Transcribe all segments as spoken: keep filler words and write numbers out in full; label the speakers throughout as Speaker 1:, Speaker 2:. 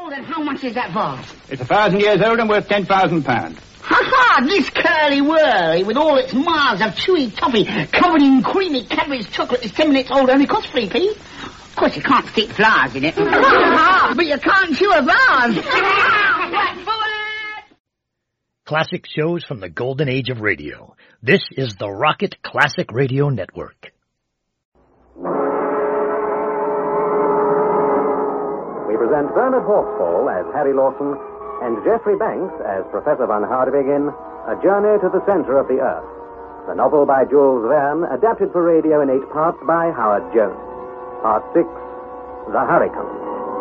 Speaker 1: Well, then how much is that vase?
Speaker 2: It's a thousand years old and worth ten thousand pounds.
Speaker 1: Ha-ha! This curly-whirly, with all its miles of chewy toffee covered in creamy Cadbury's chocolate, is ten minutes old, only costs three p. Of course, you can't stick flowers in it. But you can't chew a vase.
Speaker 3: Classic shows from the golden age of radio. This is the Rocket Classic Radio Network.
Speaker 4: We present Bernard Hawksfall as Harry Lawson and Geoffrey Banks as Professor Van Hardwig in A Journey to the Center of the Earth, the novel by Jules Verne, adapted for radio in eight parts by Howard Jones. Part six, The Hurricane.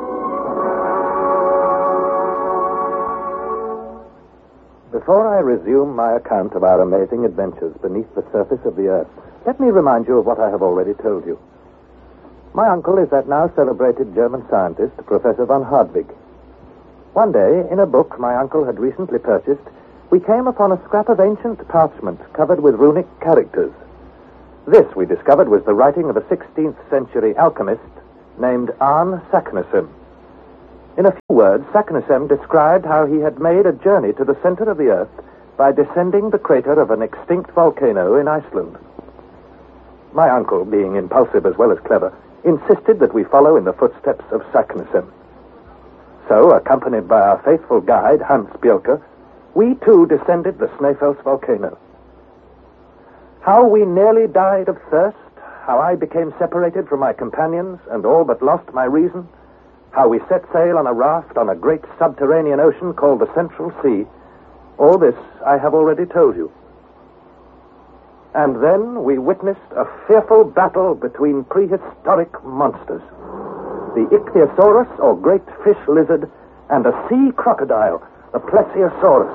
Speaker 4: Before I resume my account of our amazing adventures beneath the surface of the Earth, let me remind you of what I have already told you. My uncle is that now celebrated German scientist, Professor Van Hardwig. One day, in a book my uncle had recently purchased, we came upon a scrap of ancient parchment covered with runic characters. This, we discovered, was the writing of a sixteenth century alchemist named Arne Saknussemm. In a few words, Saknussemm described how he had made a journey to the center of the Earth by descending the crater of an extinct volcano in Iceland. My uncle, being impulsive as well as clever, insisted that we follow in the footsteps of Saknussemm. So, accompanied by our faithful guide, Hans Bjelke, we too descended the Snæfellsnes volcano. How we nearly died of thirst, how I became separated from my companions and all but lost my reason, how we set sail on a raft on a great subterranean ocean called the Central Sea, all this I have already told you. And then we witnessed a fearful battle between prehistoric monsters. The Ichthyosaurus, or great fish lizard, and a sea crocodile, the Plesiosaurus.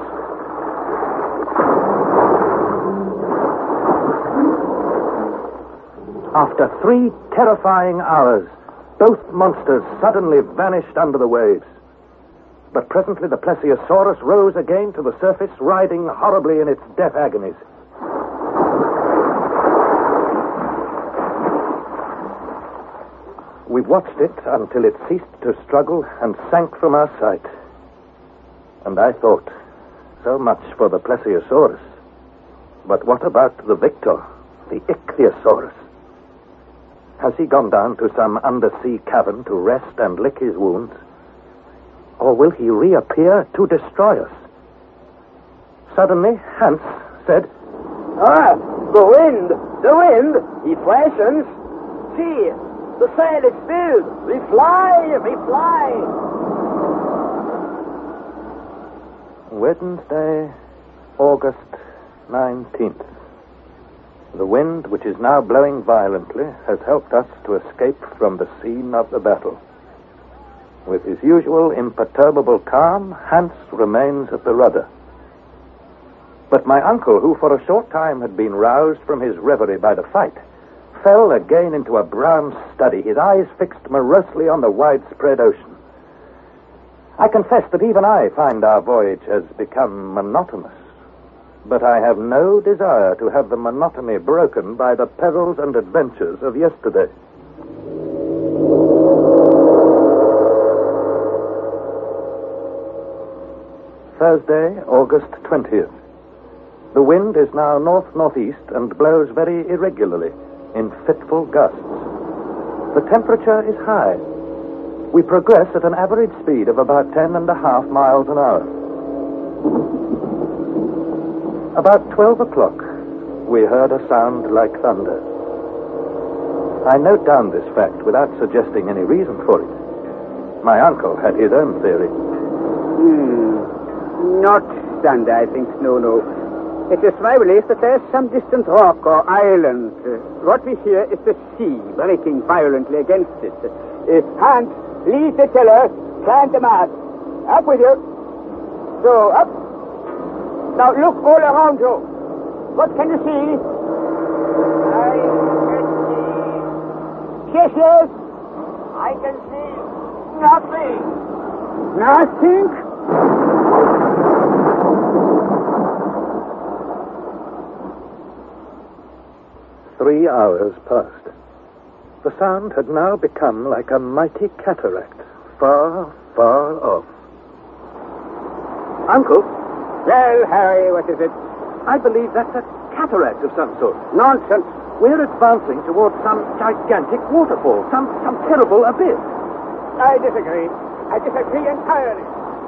Speaker 4: After three terrifying hours, both monsters suddenly vanished under the waves. But presently the Plesiosaurus rose again to the surface, writhing horribly in its death agonies. We watched it until it ceased to struggle and sank from our sight. And I thought, so much for the Plesiosaurus. But what about the victor, the Ichthyosaurus? Has he gone down to some undersea cavern to rest and lick his wounds? Or will he reappear to destroy us? Suddenly, Hans said,
Speaker 5: Ah, the wind! The wind! He freshens! See! The sail is filled! We fly! We fly!
Speaker 4: Wednesday, August nineteenth. The wind, which is now blowing violently, has helped us to escape from the scene of the battle. With his usual imperturbable calm, Hans remains at the rudder. But my uncle, who for a short time had been roused from his reverie by the fight, fell again into a brown study, his eyes fixed morosely on the widespread ocean. I confess that even I find our voyage has become monotonous. But I have no desire to have the monotony broken by the perils and adventures of yesterday. Thursday, August twentieth. The wind is now north-northeast and blows very irregularly, in fitful gusts. The temperature is high. We progress at an average speed of about ten and a half miles an hour. About twelve o'clock, we heard a sound like thunder. I note down this fact without suggesting any reason for it. My uncle had his own theory.
Speaker 5: Hmm. Not thunder, I think. No, no. It is my belief that there is some distant rock or island. Uh, what we hear is the sea breaking violently against it. Uh, Hans, lead the tiller, climb the mast. Up with you. So, up. Now look all around you. What can you see? I can see... Yes, yes. I can see nothing. Nothing?
Speaker 4: Three hours passed. The sound had now become like a mighty cataract, far, far off. Uncle?
Speaker 5: Well, Harry, what is it?
Speaker 4: I believe that's a cataract of some sort.
Speaker 5: Nonsense.
Speaker 4: We're advancing towards some gigantic waterfall, some, some terrible abyss.
Speaker 5: I disagree. I disagree entirely.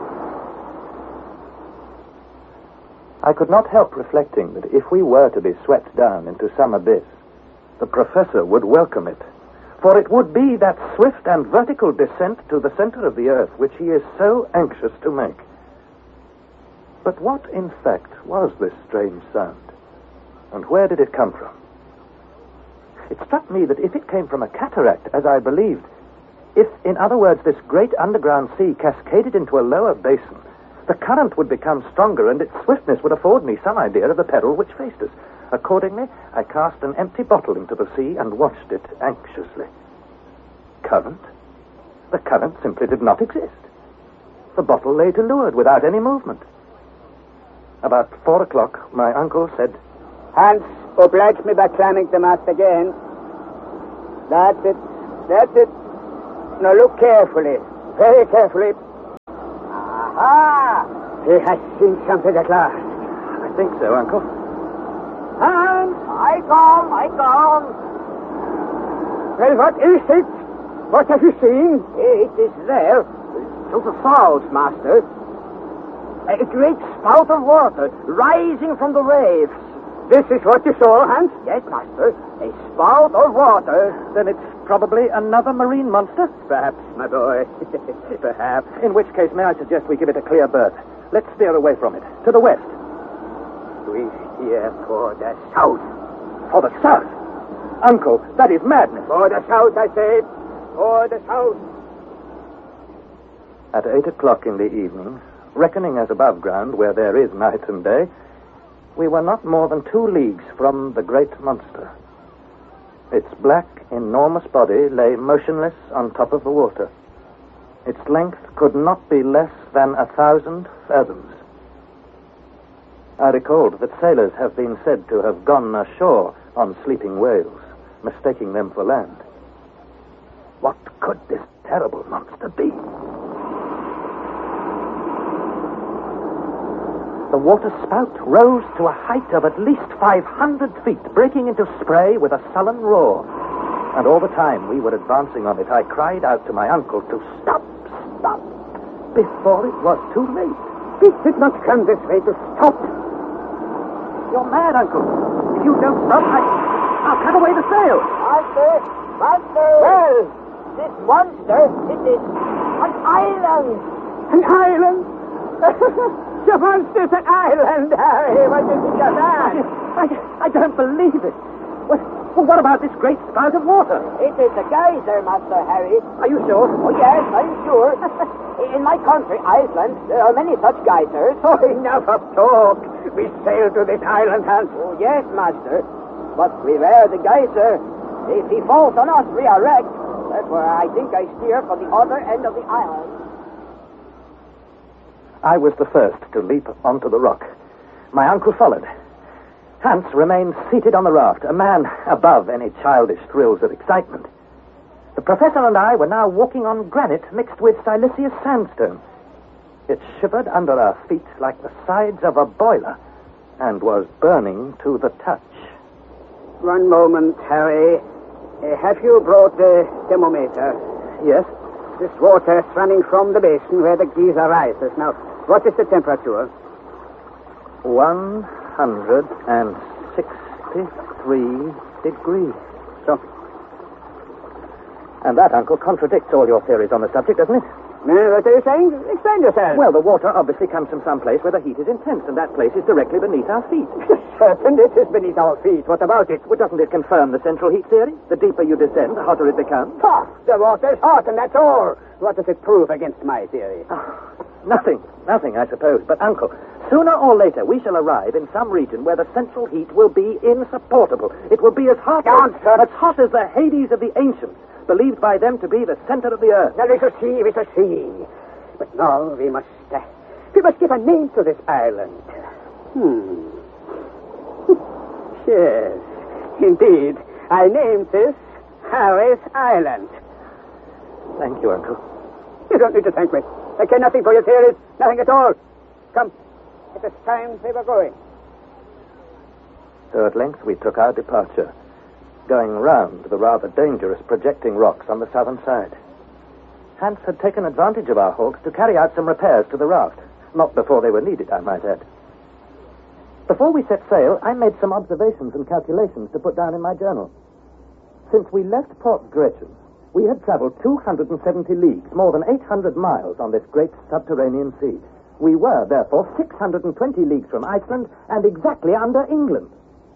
Speaker 4: I could not help reflecting that if we were to be swept down into some abyss, the professor would welcome it. For it would be that swift and vertical descent to the center of the earth which he is so anxious to make. But what, in fact, was this strange sound? And where did it come from? It struck me that if it came from a cataract, as I believed, if, in other words, this great underground sea cascaded into a lower basin, the current would become stronger and its swiftness would afford me some idea of the peril which faced us. Accordingly, I cast an empty bottle into the sea and watched it anxiously. Current? The current simply did not exist. The bottle lay to leeward without any movement. About four o'clock, my uncle said,
Speaker 5: Hans, oblige me by climbing the mast again. That's it. That's it. Now look carefully. Very carefully. Aha! He has seen something at last.
Speaker 4: I think so, Uncle.
Speaker 5: Hans! I come, I come. Well, what is it? What have you seen? It is there. To the south, Master. A great spout of water rising from the waves. This is what you saw, Hans? Yes, Master. A spout of water.
Speaker 4: Then it's probably another marine monster?
Speaker 5: Perhaps, my boy. Perhaps.
Speaker 4: In which case, may I suggest we give it a clear berth? Let's steer away from it. To the west.
Speaker 5: We steer for the south.
Speaker 4: For the south? Uncle, that is madness.
Speaker 5: For the south, I say. For the south.
Speaker 4: At eight o'clock in the evening, reckoning as above ground where there is night and day, we were not more than two leagues from the great monster. Its black, enormous body lay motionless on top of the water. Its length could not be less than a thousand fathoms. I recalled that sailors have been said to have gone ashore on sleeping whales, mistaking them for land. What could this terrible monster be? The water spout rose to a height of at least five hundred feet, breaking into spray with a sullen roar. And all the time we were advancing on it, I cried out to my uncle to stop, stop, before it was too late.
Speaker 5: It did not come this way to stop.
Speaker 4: You're mad, Uncle. If you don't stop, I, I'll cut away the sail.
Speaker 5: Master, Master. Well, this monster, it is an island. An island? The monster's an island, Harry. What do you think of that?
Speaker 4: I, I don't believe it. Well, well, what about this great spout of water?
Speaker 5: It is a geyser, Master Harry.
Speaker 4: Are you sure?
Speaker 5: Oh, yes, I'm sure. In my country, Iceland, there are many such geysers. Oh, enough of talk. We sailed to this island, Hans. Oh, yes, Master. But beware the geyser. If he falls on us, we are wrecked. Therefore, I think I steer for the other end of the island.
Speaker 4: I was the first to leap onto the rock. My uncle followed. Hans remained seated on the raft, a man above any childish thrills of excitement. The professor and I were now walking on granite mixed with siliceous sandstone. It shivered under our feet like the sides of a boiler and was burning to the touch.
Speaker 5: One moment, Harry. Uh, have you brought the thermometer?
Speaker 4: Yes.
Speaker 5: This water is running from the basin where the geyser rises. Now, what is the temperature?
Speaker 4: One hundred and sixty-three degrees.
Speaker 5: So?
Speaker 4: And that, Uncle, contradicts all your theories on the subject, doesn't it?
Speaker 5: Uh, what are you saying? Explain yourself.
Speaker 4: Well, the water obviously comes from some place where the heat is intense, and that place is directly beneath our feet.
Speaker 5: Certain it is beneath our feet. What about it?
Speaker 4: Well, doesn't it confirm the central heat theory? The deeper you descend, the hotter it becomes.
Speaker 5: Ha! The water is hot, and that's all. What does it prove against my theory?
Speaker 4: Oh, nothing. Nothing, I suppose. But, Uncle, sooner or later we shall arrive in some region where the central heat will be insupportable. It will be as hot as, as hot as the Hades of the ancients, believed by them to be the center of the earth.
Speaker 5: Now, we shall see, we shall see. But now we must, uh, we must give a name to this island. Hmm. Yes, indeed. I named this Harry's Island.
Speaker 4: Thank you, Uncle.
Speaker 5: You don't need to thank me. I care nothing for your theories. Nothing at all. Come. It is time we were going.
Speaker 4: So at length we took our departure, going round the rather dangerous projecting rocks on the southern side. Hans had taken advantage of our halt to carry out some repairs to the raft. Not before they were needed, I might add. Before we set sail, I made some observations and calculations to put down in my journal. Since we left Port Gretchen, we had traveled two hundred seventy leagues, more than eight hundred miles on this great subterranean sea. We were, therefore, six hundred twenty leagues from Iceland and exactly under England.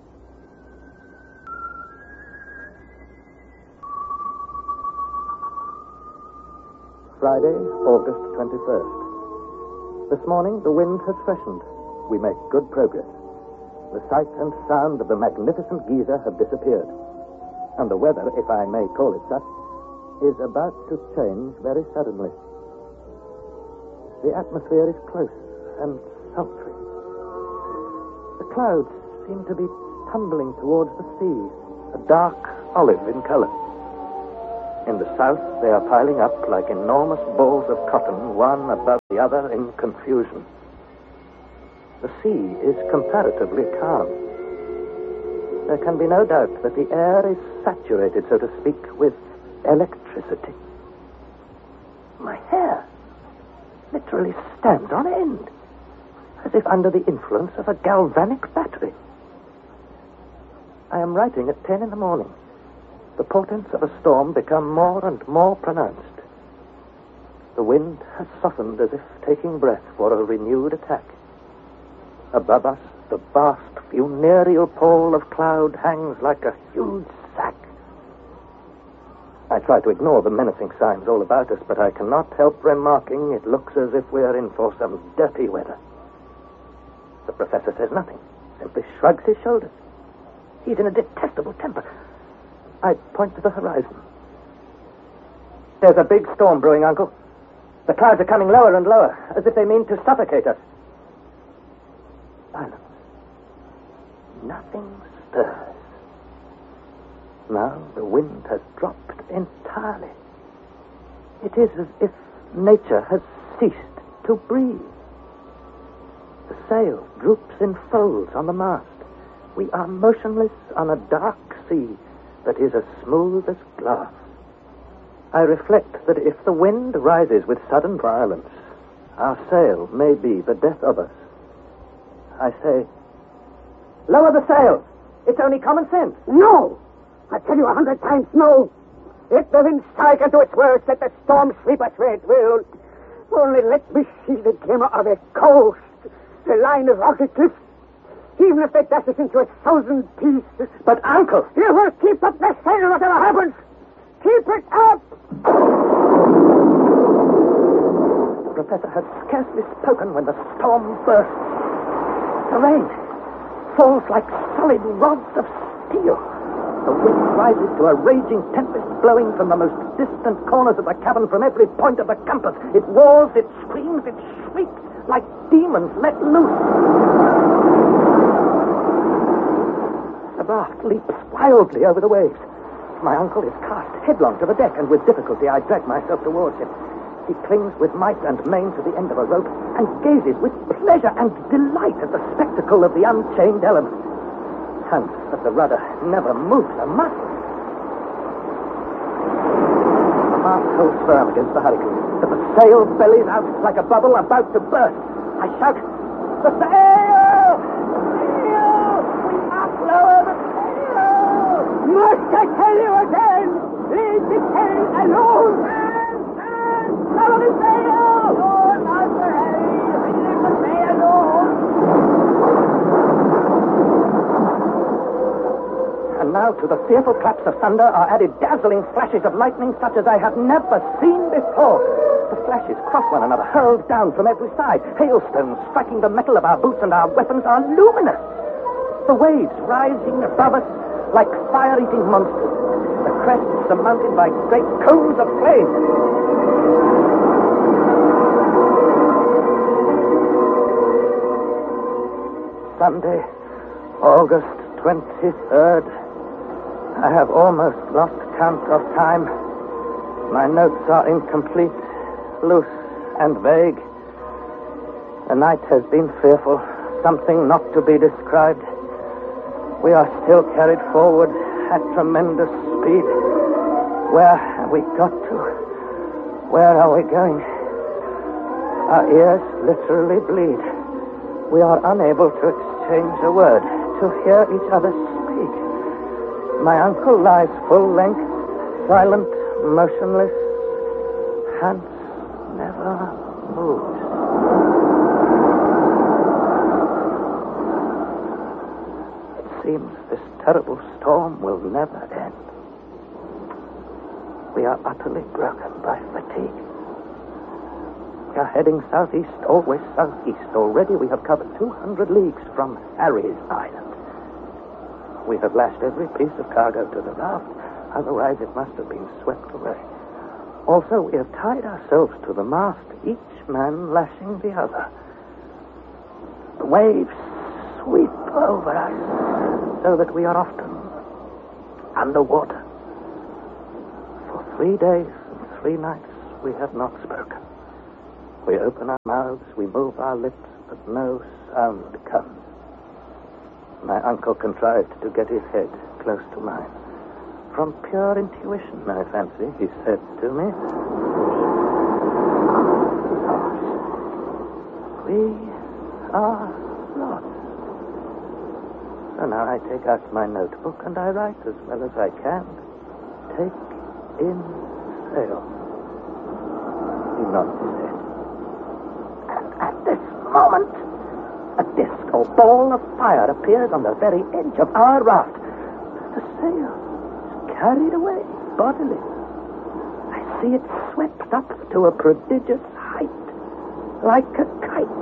Speaker 4: Friday, August twenty-first. This morning, the wind has freshened. We make good progress. The sight and sound of the magnificent geyser have disappeared. And the weather, if I may call it such, is about to change very suddenly. The atmosphere is close and sultry. The clouds seem to be tumbling towards the sea, a dark olive in color. In the south, they are piling up like enormous balls of cotton, one above the other in confusion. The sea is comparatively calm. There can be no doubt that the air is saturated, so to speak, with electricity. My hair literally stands on end, as if under the influence of a galvanic battery. I am writing at ten in the morning. The portents of a storm become more and more pronounced. The wind has softened as if taking breath for a renewed attack. Above us, the vast funereal pall of cloud hangs like a huge sack. I try to ignore the menacing signs all about us, but I cannot help remarking it looks as if we are in for some dirty weather. The professor says nothing, simply shrugs his shoulders. He's in a detestable temper. I point to the horizon. There's a big storm brewing, Uncle. The clouds are coming lower and lower, as if they mean to suffocate us. Silence. Nothing stirs. Now the wind has dropped entirely. It is as if nature has ceased to breathe. The sail droops in folds on the mast. We are motionless on a dark sea that is as smooth as glass. I reflect that if the wind rises with sudden violence, our sail may be the death of us. I say, lower the sail. It's only common sense.
Speaker 5: No! I tell you a hundred times no. Let the wind strike into its worst. Let the storm sweep us where it will. Only let me see the glimmer of a coast, the line of rocky cliffs. Even if they dash us into a thousand pieces.
Speaker 4: But, Uncle...
Speaker 5: You will keep up the sail whatever happens. Keep it up!
Speaker 4: The professor has scarcely spoken when the storm bursts. The rain falls like solid rods of steel. The wind rises to a raging tempest blowing from the most distant corners of the cabin from every point of the compass. It roars, it screams, it shrieks like demons let loose. The raft leaps wildly over the waves. My uncle is cast headlong to the deck, and with difficulty I drag myself towards him. He clings with might and main to the end of a rope and gazes with pleasure and delight at the spectacle of the unchained element. Hans, at the rudder, never moves a muscle. The mast holds firm against the hurricane, but the sail bellies out like a bubble about to burst. I shout, the sail! The sail! We must lower the sail!
Speaker 5: Must I tell you again? Leave the sail alone! Lower the sail! Oh, Master Harry, leave the sail alone!
Speaker 4: And now to the fearful claps of thunder are added dazzling flashes of lightning such as I have never seen before. The flashes cross one another, hurled down from every side. Hailstones striking the metal of our boots and our weapons are luminous. The waves rising above us like fire-eating monsters. The crests surmounted by great cones of flame. Sunday, August twenty-third. I have almost lost count of time. My notes are incomplete. loose and vague. The night has been fearful, something not to be described. We are still carried forward at tremendous speed. Where have we got to? Where are we going? Our ears literally bleed. We are unable to exchange a word, to hear each other speak. My uncle lies full length, silent, motionless. Hans never moves. It seems this terrible storm will never end. We are utterly broken by fatigue. We are heading southeast, always southeast. Already we have covered two hundred leagues from Harry's Island. We have lashed every piece of cargo to the raft, otherwise it must have been swept away. Also, we have tied ourselves to the mast, each man lashing the other. The waves sweep over us, so that we are often underwater. For three days and three nights, we have not spoken. We open our mouths, we move our lips, but no sound comes. My uncle contrived to get his head close to mine. From pure intuition, I fancy, he said to me, "We are lost." So now I take out my notebook and I write as well as I can. Take in sail. He nods his head. And at this moment, a disc or ball of fire appears on the very edge of our raft. The sail is carried away bodily. I see it swept up to a prodigious height, like a kite.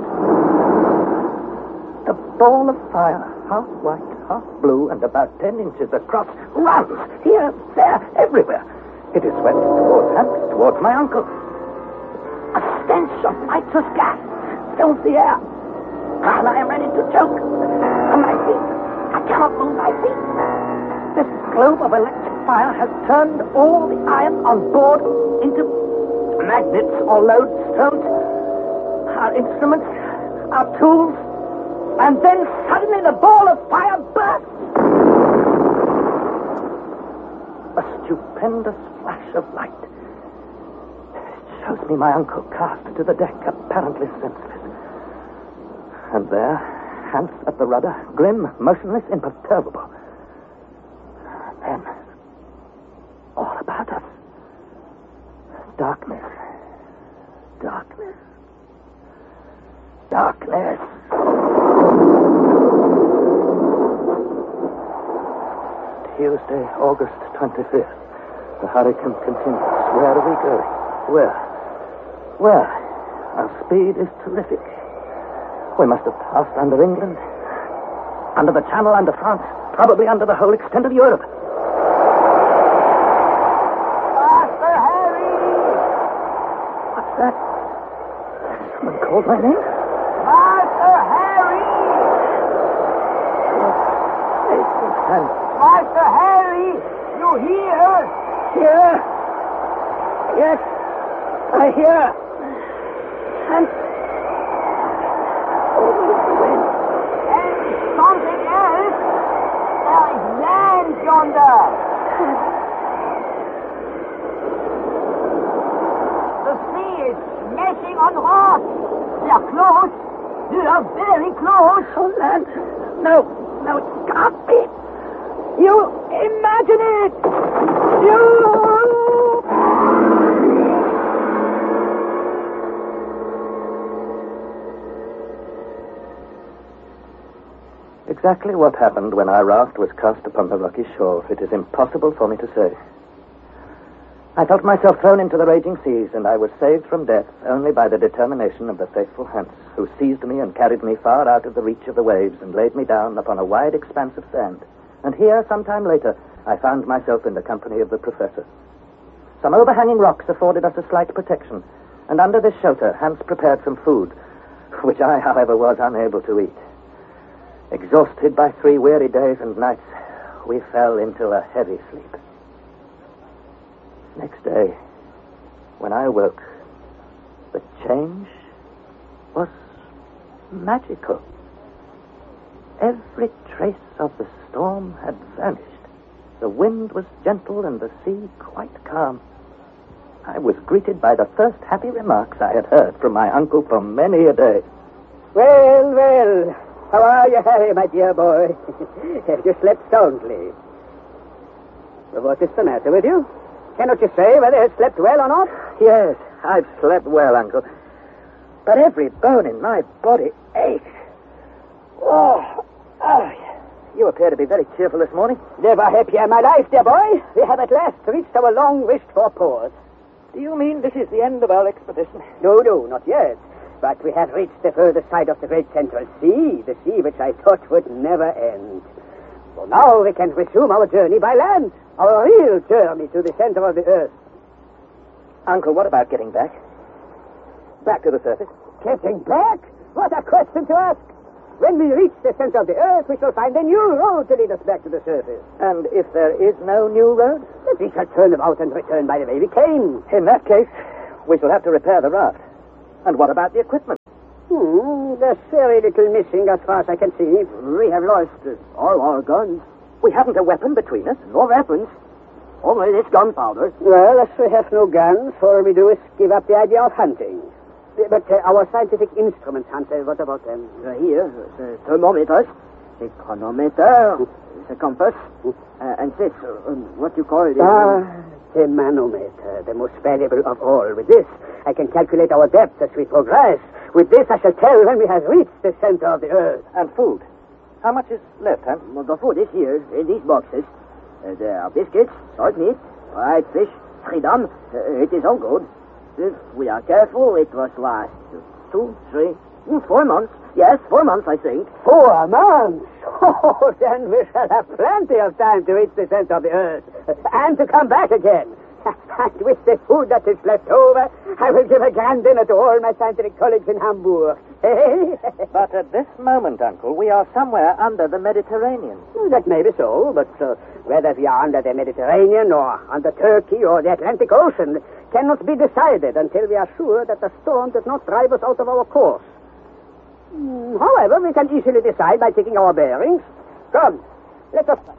Speaker 4: The ball of fire, half white, half blue, and about ten inches across, runs here, there, everywhere. It is swept towards Hans, towards my uncle. A stench of nitrous gas fills the air. And I am ready to choke. On my feet. I cannot move my feet. This globe of electric fire has turned all the iron on board into magnets or lodestones. Our instruments, our tools, and then suddenly the ball of fire bursts. A stupendous flash of light. It shows me my uncle cast to the deck, apparently senseless. And there, Hans at the rudder, grim, motionless, imperturbable. Then, all about us, darkness, darkness, darkness. Tuesday, August twenty-fifth. The hurricane continues. Where are we going? Where? Where? Our speed is terrific. We must have passed under England, under the Channel, under France, probably under the whole extent of Europe.
Speaker 1: Master Harry!
Speaker 4: What's that? Someone called my name?
Speaker 1: Master Harry!
Speaker 4: And
Speaker 1: Master Harry! You hear?
Speaker 4: here? Yes, I hear. And
Speaker 1: Something else? There is land yonder. The sea is smashing on rocks. They are close. They are very close.
Speaker 4: oh, land. No, no, it can't be. You imagine it. You... Exactly what happened when our raft was cast upon the rocky shore, it is impossible for me to say. I felt myself thrown into the raging seas, and I was saved from death only by the determination of the faithful Hans, who seized me and carried me far out of the reach of the waves and laid me down upon a wide expanse of sand. And here, some time later, I found myself in the company of the professor. Some overhanging rocks afforded us a slight protection, and under this shelter, Hans prepared some food, which I, however, was unable to eat. Exhausted by three weary days and nights, we fell into a heavy sleep. Next day, when I awoke, change was magical. Every trace of the storm had vanished. The wind was gentle and the sea quite calm. I was greeted by the first happy remarks I had heard from my uncle for many a day.
Speaker 5: Well, well, how are you, Harry, my dear boy? Have you slept soundly? Well, what is the matter with you? Cannot you say whether you slept well or not?
Speaker 4: Yes, I've slept well, Uncle. But every bone in my body aches. Oh, oh, you appear to be very cheerful this morning.
Speaker 5: Never happier in my life, dear boy. We have at last reached our long-wished-for pause.
Speaker 4: Do you mean this is the end of our expedition?
Speaker 5: No, no, not yet. But we have reached the further side of the great central sea, the sea which I thought would never end. So now we can resume our journey by land, our real journey to the center of the earth.
Speaker 4: Uncle, what about getting back? Back to the surface?
Speaker 5: Getting back? What a question to ask! When we reach the center of the earth, we shall find a new road to lead us back to the surface.
Speaker 4: And if there is no new road?
Speaker 5: We shall turn about and return by the way we came.
Speaker 4: In that case, we shall have to repair the raft. And what about the equipment?
Speaker 5: Hmm, there's very little missing as far as I can see.
Speaker 6: We have lost uh, all our guns.
Speaker 4: We haven't a weapon between us.
Speaker 6: No weapons. Only this gunpowder.
Speaker 5: Well, as we have no guns, all we do is give up the idea of hunting. But uh, our scientific instruments, Hunter, what about them?
Speaker 6: Uh, here, the thermometers, the chronometer, the compass, uh, and this, uh, what you call it?
Speaker 5: Ah, the manometer, the most valuable of all. With this, I can calculate our depth as we progress. With this, I shall tell when we have reached the center of the earth.
Speaker 4: And food. How much is left, huh?
Speaker 6: Well, the food is here, in these boxes. Uh, there are biscuits, salt meat, fried fish, freedom. Uh, it is all good. If we are careful, it was last two, three, four months. Yes, four months, I think.
Speaker 5: Four months? Oh, then we shall have plenty of time to reach the center of the earth. And to come back again. And with the food that is left over, I will give a grand dinner to all my scientific colleagues in Hamburg.
Speaker 4: But at this moment, Uncle, we are somewhere under the Mediterranean.
Speaker 5: That may be so, but uh, whether we are under the Mediterranean or under Turkey or the Atlantic Ocean cannot be decided until we are sure that the storm does not drive us out of our course. Mm, however, we can easily decide by taking our bearings. Come, let us...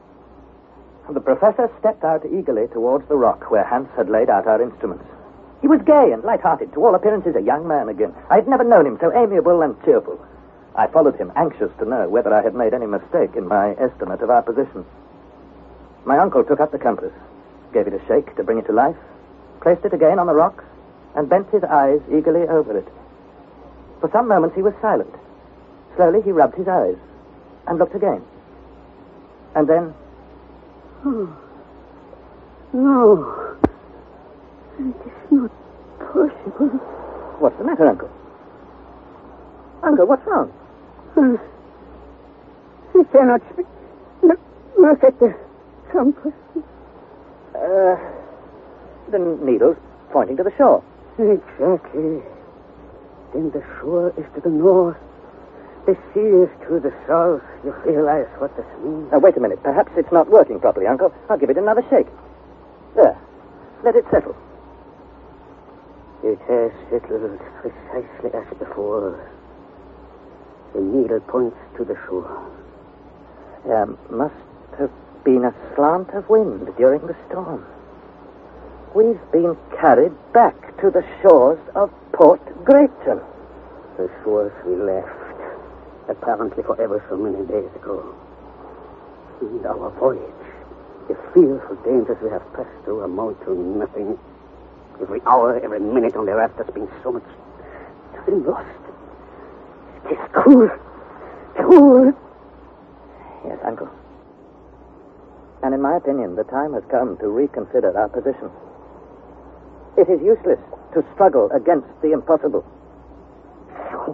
Speaker 4: The professor stepped out eagerly towards the rock where Hans had laid out our instruments. He was gay and light-hearted, to all appearances a young man again. I had never known him so amiable and cheerful. I followed him, anxious to know whether I had made any mistake in my estimate of our position. My uncle took up the compass, gave it a shake to bring it to life, placed it again on the rocks, and bent his eyes eagerly over it. For some moments he was silent. Slowly he rubbed his eyes and looked again. And then...
Speaker 5: Oh. No. It is not possible.
Speaker 4: What's the matter, Uncle? Uncle, what's wrong?
Speaker 5: Uh, I cannot speak. Look, look at the compass.
Speaker 4: Uh, the needle's pointing to the shore.
Speaker 5: Exactly. Then the shore is to the north. The sea is to the south. You realize what this means?
Speaker 4: Now, wait a minute. Perhaps it's not working properly, Uncle. I'll give it another shake. There. Let it settle.
Speaker 5: It has settled precisely as before. The needle points to the shore.
Speaker 4: There must have been a slant of wind during the storm. We've been carried back to the shores of Port Grayton.
Speaker 5: The shores we left, apparently for ever so many days ago. And our voyage, the fearful dangers we have passed through amount to nothing. Every hour, every minute on the raft has been so much time lost. It is cruel. Cruel.
Speaker 4: Yes, Uncle. And in my opinion, the time has come to reconsider our position. It is useless to struggle against the impossible.
Speaker 5: So,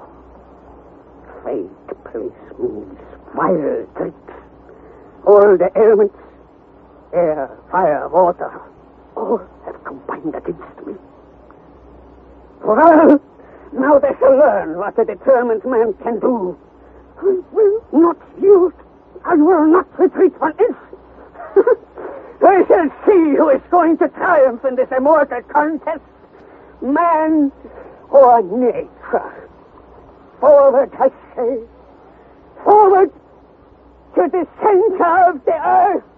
Speaker 5: fate plays me wild tricks. All the elements, air, fire, water, all have combined against me. Well, now they shall learn what a determined man can do. I will not yield. I will not retreat one inch. I shall see who is going to triumph in this immortal contest. Man for nature. Forward, I say. Forward to the center of the earth.